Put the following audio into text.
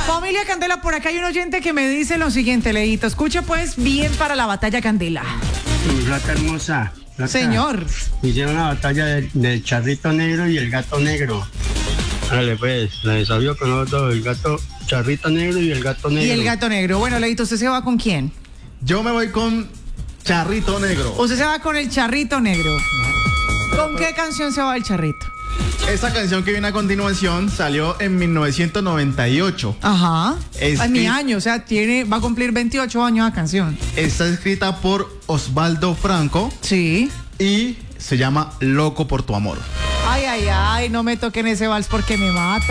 Familia Candela, por acá hay un oyente que me dice lo siguiente, Leito. Escucha pues bien para la batalla Candela. Plata hermosa. Plata. Señor. Hicieron la batalla del charrito negro y el gato negro. Dale pues, la desafío con los dos, el gato charrito negro y el gato negro. Y el gato negro. Bueno, Leito, ¿usted se va con quién? Yo me voy con Charrito Negro. Usted se va con el charrito negro. ¿Con qué canción se va el charrito? Esa canción que viene a continuación salió en 1998. Ajá. Es mi que- año, o sea, va a cumplir 28 años la canción. Está escrita por Osvaldo Franco Sí. y se llama Loco por tu amor. Ay, ay, ay, no me toquen ese vals porque me mata.